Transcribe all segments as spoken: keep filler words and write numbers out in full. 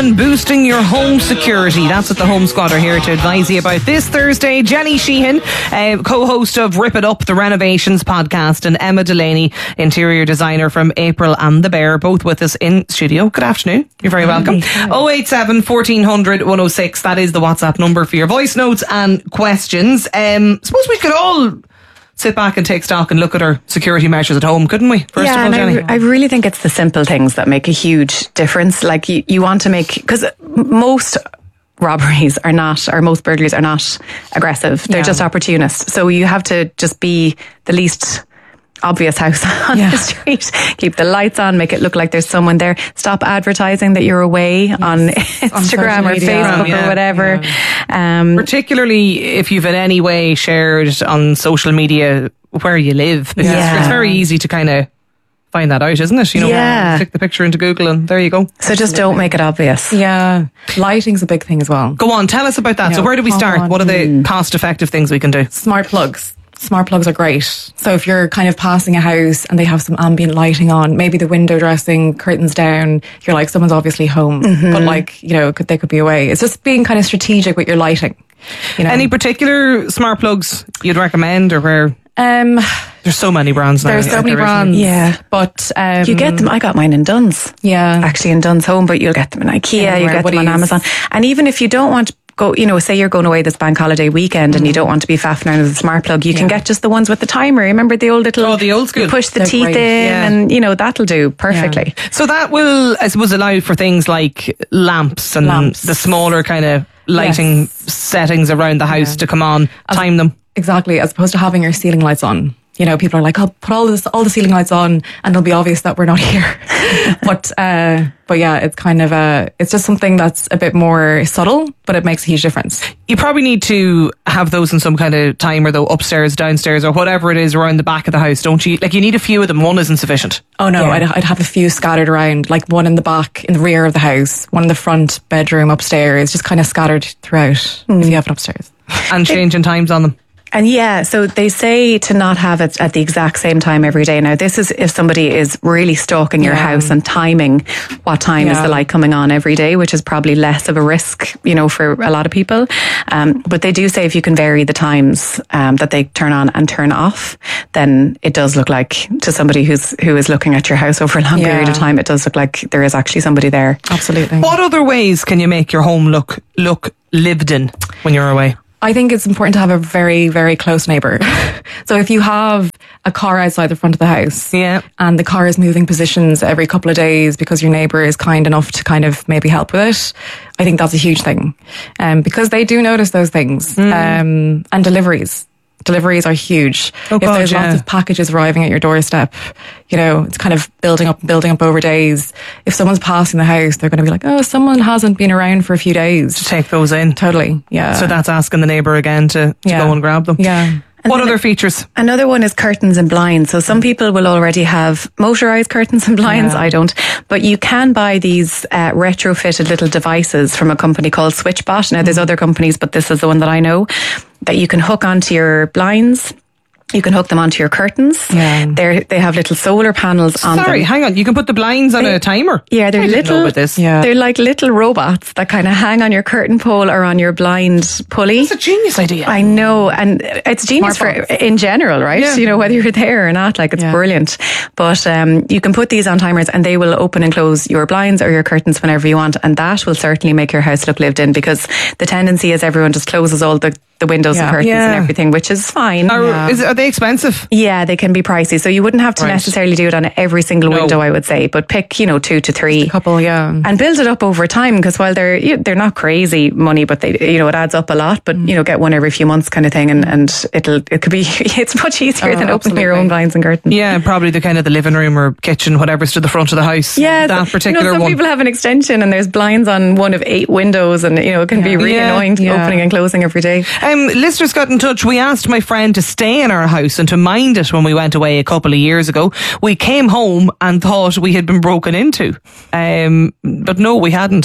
and boosting your home security. That's what the Home Squad are here to advise you about this Thursday. Jenny Sheehan, uh, co-host of Rip It Up, the Renovations podcast, and Emma Delaney, interior designer from April and the Bear, both with us in studio. Good afternoon. You're very welcome. oh eight seven, fourteen hundred, one oh six. That is the WhatsApp number for your voice notes and questions. Um, suppose we could all sit back and take stock and look at our security measures at home, couldn't we? First yeah, of all, and Jenny. I, I really think it's the simple things that make a huge difference. Like you, you want to make, because most robberies are not, or most burglaries are not aggressive. They're Yeah. just opportunist. So you have to just be the least obvious house on Yeah. the street. Keep the lights on, make it look like there's someone there. Stop advertising that you're away yes. on Instagram on or media. Facebook Yeah. or whatever. Yeah. Um, Particularly if you've in any way shared on social media where you live. Because Yeah. it's very easy to kind of find that out, isn't it? You know, Yeah. stick the picture into Google and there you go. so just don't make it obvious. Yeah, lighting's a big thing as well. Go on, tell us about that. Yeah, So where do we pop start? on. What are the cost effective things we can do? Smart plugs. Smart plugs are great. So if you're kind of passing a house and they have some ambient lighting on, maybe the window dressing, curtains down, you're like, someone's obviously home. Mm-hmm. But like, you know, could, they could be away. It's just being kind of strategic with your lighting. You know? Any particular smart plugs you'd recommend, or where? Um, There's so many brands now. there's so out many there, isn't brands. Yeah. But um, You get them. I got mine in Dunn's. Yeah. Actually in Dunn's Home, but you'll get them in IKEA, Anywhere, you get them on Woodies. Amazon. And even if you don't want to go, you know, say you're going away this bank holiday weekend and you don't want to be faffing around with a smart plug, you can Yeah. get just the ones with the timer. Remember the old little... Oh, the old school. You push the They're teeth great. in Yeah. and, you know, that'll do perfectly. So that will, I suppose, allow for things like lamps and Lamps. the smaller kind of lighting settings around the house Yeah. to come on, time them. Exactly, as opposed to having your ceiling lights on. You know, people are like, I'll put all this, all the ceiling lights on and it'll be obvious that we're not here. but, uh, but yeah, it's kind of a, it's just something that's a bit more subtle, but it makes a huge difference. You probably need to have those in some kind of timer though, upstairs, downstairs, or whatever it is around the back of the house, don't you? Like you need a few of them, one isn't sufficient. Oh no, Yeah. I'd, I'd have a few scattered around, like one in the back, in the rear of the house, one in the front bedroom upstairs, just kind of scattered throughout if you have it upstairs. And changing times on them. And yeah, so they say to not have it at the exact same time every day. Now, this is if somebody is really stuck in your Yeah. house and timing what time is Yeah. the light coming on every day, which is probably less of a risk, you know, for a lot of people. Um, but they do say if you can vary the times um, that they turn on and turn off, then it does look like, to somebody who's who is looking at your house over a long Yeah. period of time, it does look like there is actually somebody there. Absolutely. What other ways can you make your home look look lived in when you're away? I think it's important to have a very, very close neighbour. So if you have a car outside the front of the house Yeah. and the car is moving positions every couple of days because your neighbour is kind enough to kind of maybe help with it, I think that's a huge thing. Um, because they do notice those things. Um, and deliveries. Deliveries are huge. Oh, if God, there's yeah. lots of packages arriving at your doorstep, you know, it's kind of building up and building up over days. If someone's passing the house, they're going to be like, oh, someone hasn't been around for a few days. Take those in. Totally. Yeah. So that's asking the neighbour again to, to Yeah. go and grab them. Yeah. What other features? Another one is curtains and blinds. So some people will already have motorized curtains and blinds. Yeah. I don't. But you can buy these uh, retrofitted little devices from a company called SwitchBot. Now, there's other companies, but this is the one that I know, that you can hook onto your blinds. You can hook them onto your curtains. Yeah. They're, they have little solar panels on Sorry, them. hang on. You can put the blinds on a timer. Yeah, they're I didn't little. know about this. Yeah. They're like little robots that kind of hang on your curtain pole or on your blind pulley. It's a genius idea. I know, and it's genius for Smartphones. in general, right? Yeah. You know, whether you're there or not, like it's Yeah. brilliant. But um, you can put these on timers, and they will open and close your blinds or your curtains whenever you want, and that will certainly make your house look lived in. Because the tendency is everyone just closes all the the windows Yeah. and curtains Yeah. and everything, which is fine. Are, Yeah. is, are they expensive? Yeah, they can be pricey, so you wouldn't have to Right. necessarily do it on every single No. window, I would say. But pick, you know, two to three. Couple, yeah. And build it up over time, because while they're you- they're not crazy money, but they you know it adds up a lot. But you know, get one every few months kind of thing, and, and it'll it could be it's much easier Oh, than opening your absolutely. own blinds and curtains. Yeah, probably the kind of the living room or kitchen, whatever's to the front of the house. Yeah, that so, particular you know, some one. people have an extension and there's blinds on one of eight windows, and you know it can be really Yeah. annoying to Yeah. opening and closing every day. Um, listeners got in touch. We asked my friend to stay in our house and to mind it when we went away a couple of years ago. We came home and thought we had been broken into. Um, but no, we hadn't.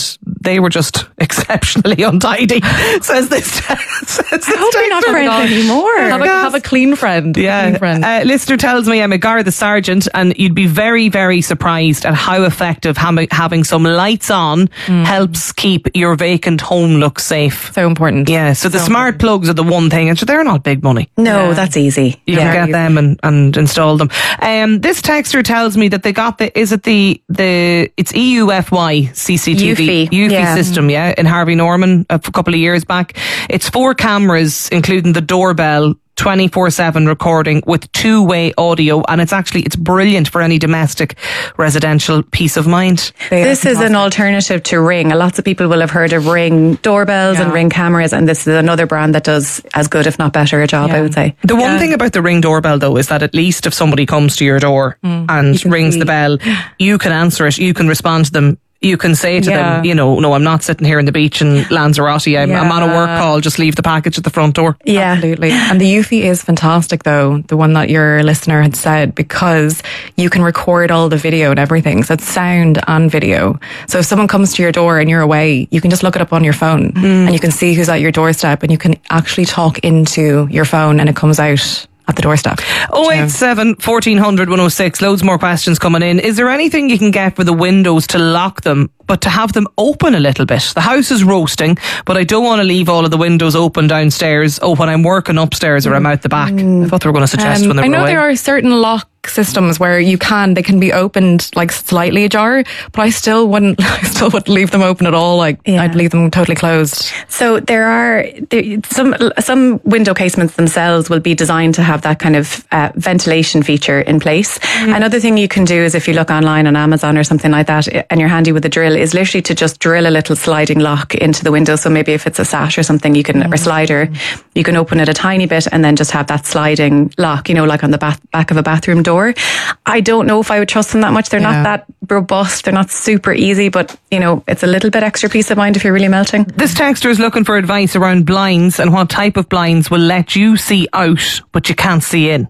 they were just exceptionally untidy. Says this. Says this I hope you're not friends anymore. Have a, have a clean friend. Yeah. Clean friend. Uh, listener tells me I'm a Garda sergeant, and you'd be very, very surprised at how effective ham- having some lights on mm. helps keep your vacant home look safe. So important. Yeah. So the so smart important. plugs are the one thing, and so they're not big money. No, Yeah. that's easy. You yeah. can get them and, and install them. Um, this texter tells me that they got the, is it the, the, it's E U F Y C C T V. U F I, U F I yeah. system, yeah, in Harvey Norman a couple of years back. It's four cameras, including the doorbell, twenty-four seven recording with two-way audio, and it's actually, it's brilliant for any domestic residential peace of mind. They are This is an fantastic. alternative to Ring. Lots of people will have heard of Ring doorbells Yeah. and Ring cameras, and this is another brand that does as good, if not better, a job, Yeah. I would say. The one Yeah. thing about the Ring doorbell, though, is that at least if somebody comes to your door and can rings see. the bell, you can answer it, you can respond to them. You can say to Yeah. them, you know, no, I'm not sitting here on the beach in Lanzarote. I'm, I'm on a work Yeah. call. Just leave the package at the front door. Yeah. Absolutely. And the U F I is fantastic though, the one that your listener had said, because you can record all the video and everything. So it's sound and video. So if someone comes to your door and you're away, you can just look it up on your phone and you can see who's at your doorstep, and you can actually talk into your phone and it comes out at the doorstep. oh eight seven, fourteen hundred, one oh six. Loads more questions coming in. Is there anything you can get for the windows to lock them, but to have them open a little bit? The house is roasting, but I don't want to leave all of the windows open downstairs. Oh, when I'm working upstairs or I'm out the back. I thought they were going to suggest Um, when they were I know away. there are certain lock systems where you can, they can be opened like slightly ajar, but I still wouldn't, I still wouldn't leave them open at all. Like Yeah. I'd leave them totally closed. So there are there, some some window casements themselves will be designed to have that kind of uh, ventilation feature in place. Another thing you can do is, if you look online on Amazon or something like that, and you're handy with a drill, is literally to just drill a little sliding lock into the window. So maybe if it's a sash or something, you can or slider, you can open it a tiny bit and then just have that sliding lock. You know, like on the bath, back of a bathroom door. I don't know if I would trust them that much. They're Yeah. not that robust. They're not super easy, but you know, it's a little bit extra peace of mind if you're really melting. This texter is looking for advice around blinds and what type of blinds will let you see out, but you can't see in.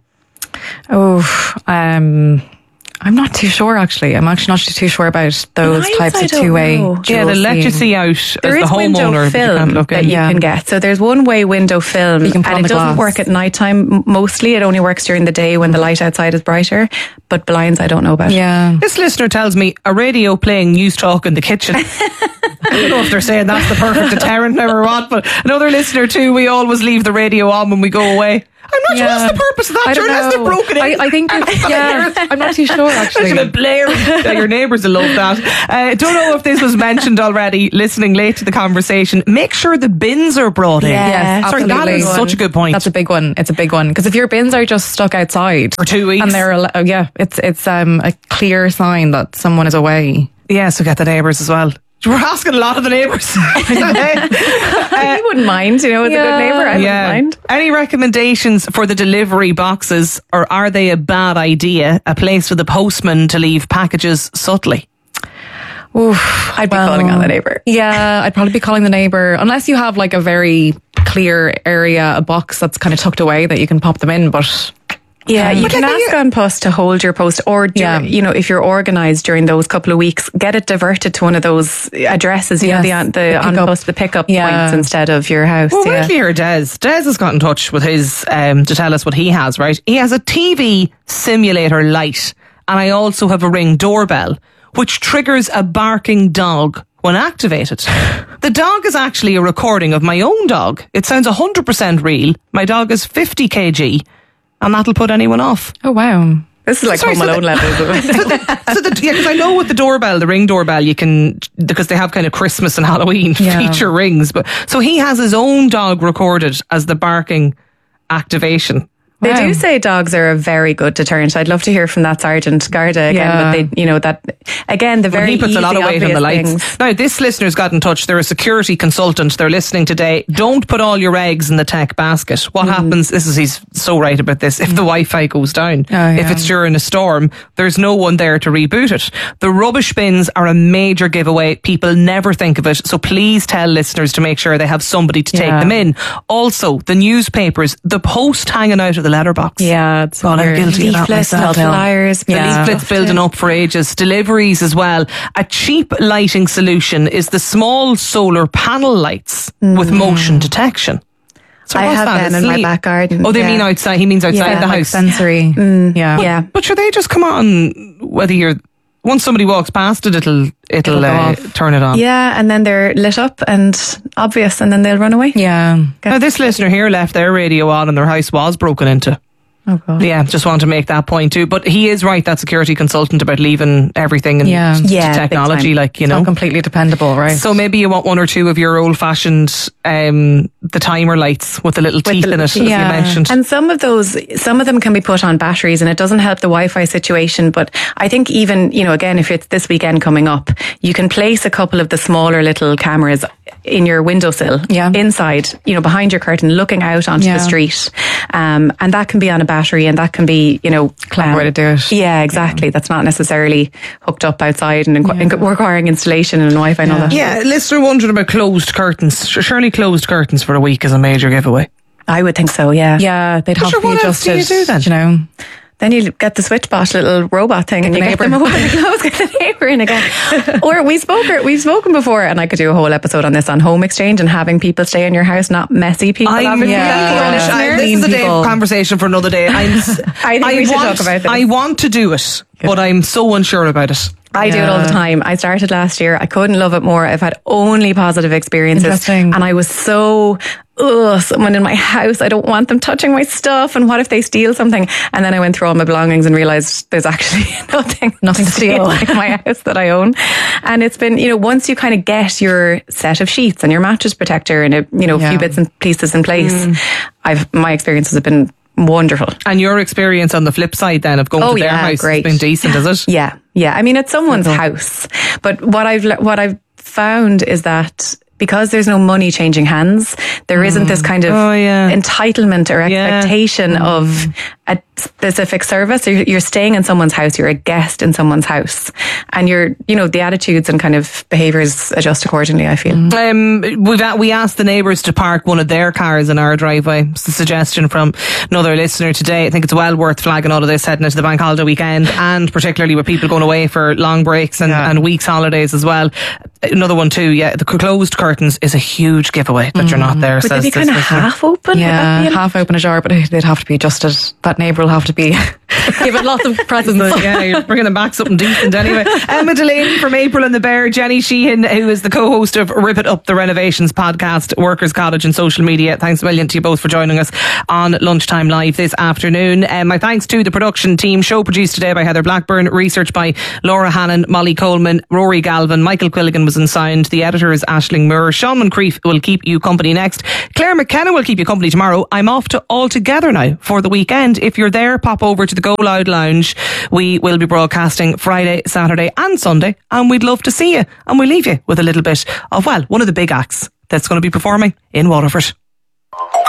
Oh, um, I'm not too sure actually. I'm actually not too sure about those Blinds, types I of don't two-way. know. Yeah, dual they'll let you seeing. see out There as is the window homeowner, but you film can't look that in. you Yeah. can get. So there's one-way window film, You can put and on it the doesn't glass. work at nighttime. m- Mostly, it only works during the day when the light outside is brighter. But blinds, I don't know about. Yeah. This listener tells me a radio playing news talk in the kitchen. I don't know if they're saying that's the perfect deterrent or what, but another listener too, we always leave the radio on when we go away. I'm not sure what's the purpose of that. I don't Sure, unless know. they've broken in. I, I think, it's, yeah, I'm not too sure actually. Imagine it blaring. Yeah, your neighbours will love that. I uh, don't know if this was mentioned already, listening late to the conversation. Make sure the bins are brought in. Yeah. Yes, Sorry, that absolutely. is such a good point. That's a big one. It's a big one because if your bins are just stuck outside For two weeks. and they're al- oh, yeah, it's it's um a clear sign that someone is away. Yeah, so get the neighbours as well. We're asking a lot of the neighbours. I wouldn't mind. You know, as a good neighbour, I wouldn't mind. Any recommendations for the delivery boxes, or are they a bad idea? A place for the postman to leave packages subtly? Oof, I'd be calling on the neighbour. Yeah, I'd probably be calling the neighbour unless you have like a very clear area, a box that's kind of tucked away that you can pop them in. But Yeah, you But can like, ask you- on post to hold your post, or dur- Yeah. you know, if you're organised during those couple of weeks, get it diverted to one of those addresses. You Yes, know, the on, the the on pick-up. post, the pickup Yeah. points instead of your house. Well, yeah. wait till you hear Des. Des has got in touch with his, um, to tell us what he has, right? He has a T V simulator light, and I also have a Ring doorbell, which triggers a barking dog when activated. The dog is actually a recording of my own dog. It sounds one hundred percent real. My dog is fifty kilograms, and that'll put anyone off. oh wow, This is like Sorry, Home so Alone the- levels. of it. So the, so the, yeah, because I know with the doorbell, the Ring doorbell, you can, because they have kind of Christmas and Halloween Yeah. feature rings. But so he has his own dog recorded as the barking activation. They Wow. do say dogs are a very good deterrent. I'd love to hear from that Sergeant Garda again. Yeah. But they, you know, that again, the Well, very he puts easy, a lot of weight on the obvious lights. things. Now, this listener's got in touch. They're a security consultant. They're listening today. Don't put all your eggs in the tech basket. What happens? This is, he's so right about this. If the Wi-Fi goes down, Oh, if yeah. it's during a storm, there's no one there to reboot it. The rubbish bins are a major giveaway. People never think of it. So please tell listeners to make sure they have somebody to take Yeah. them in. Also, the newspapers, the post hanging out of the the letterbox. Yeah, it's God, I'm weird. guilty of that Leaflets, myself. flyers, The Yeah. leaflets building up for ages. Deliveries as well. A cheap lighting solution is the small solar panel lights with motion detection. So I what's have that? them in my Asleep? back garden. Oh, they yeah. mean outside. He means outside Yeah, the Like house. sensory. Yeah. Yeah. But should they just come on whether you're once somebody walks past it, it'll it'll, It'll go uh, off. turn it on. Yeah, and then they're lit up and obvious, and then they'll run away. Yeah. Now this listener here left their radio on and their house was broken into. Oh, God. Yeah, just want to make that point too. But he is right, that security consultant, about leaving everything and Yeah. to Yeah, big technology, time. like, you It's know. not completely dependable, right? So maybe you want one or two of your old fashioned um the timer lights with the little teeth the in it, as little- you yeah. mentioned. And some of those, some of them can be put on batteries, and it doesn't help the Wi-Fi situation. But I think even, you know, again, if it's this weekend coming up, you can place a couple of the smaller little cameras in your windowsill, Yeah. inside, you know, behind your curtain, looking out onto Yeah. the street. Um, and that can be on a battery, and that can be, you know, Clever um, way to do it. Yeah, exactly. That's not necessarily hooked up outside and inqu- inqu- requiring installation and Wi-Fi and all that. Yeah, listener wondering about closed curtains. Sh- Surely closed curtains for a week is a major giveaway. I would think so. Yeah. Yeah, they'd have sure, to be what else do adjusted. you do then? You know, Then you get the switchbot little robot thing, and the you get neighbour. them away. Close, get the neighbour in again. Or we spoke, we've spoken before, and I could do a whole episode on this, on home exchange and having people stay in your house, not messy people. I'm obviously. yeah. really honest. I- Listeners. This is a day People. conversation for another day. I'm, s- I think we should want, talk about this. I want to do it, but I'm so unsure about it. I do it all the Yeah. time. I started last year. I couldn't love it more. I've had only positive experiences. Interesting. And I was so, ugh, someone in my house, I don't want them touching my stuff. And what if they steal something? And then I went through all my belongings and realized there's actually nothing, Nothing to steal. in my house that I own. And it's been, you know, once you kind of get your set of sheets and your mattress protector and a, you know, a Yeah. few bits and pieces in place, I've, my experiences have been wonderful. And your experience on the flip side then of going Oh, to their yeah, house great. has been decent, is it? Yeah, yeah. I mean, it's someone's house, but what I've le- what I've found is that because there's no money changing hands, there isn't this kind of Oh, yeah. entitlement or Yeah. expectation of a specific service. You're, you're staying in someone's house, you're a guest in someone's house, and you're, you know, the attitudes and kind of behaviours adjust accordingly, I feel. Um, we've a- we asked the neighbours to park one of their cars in our driveway. It's a suggestion from another listener today. I think it's well worth flagging all of this heading into the bank holiday weekend, and particularly with people going away for long breaks and, Yeah. and weeks holidays as well. Another one too, yeah, the closed curtains is a huge giveaway that you're not there. Would they says be this kind of listener. half open? Would yeah, that be an- half open a jar, but they'd have to be adjusted. That neighbour will have to be given lots of presents. But yeah, you're bringing them back something decent anyway. Emma Delaney from April and the Bear, Jenny Sheehan, who is the co-host of Rip It Up, the Renovations podcast, Workers Cottage and social media. Thanks a million to you both for joining us on Lunchtime Live this afternoon. Um, my thanks to the production team. Show produced today by Heather Blackburn, research by Laura Hannon, Molly Coleman, Rory Galvin, Michael Quilligan was in sound. The editor is Aisling Moore. Sean Moncrief will keep you company next. Claire McKenna will keep you company tomorrow. I'm off to All Together now for the weekend. If you're there, pop over to the Go Loud Lounge. We will be broadcasting Friday, Saturday and Sunday, and we'd love to see you. And we'll leave you with a little bit of, well, one of the big acts that's going to be performing in Waterford.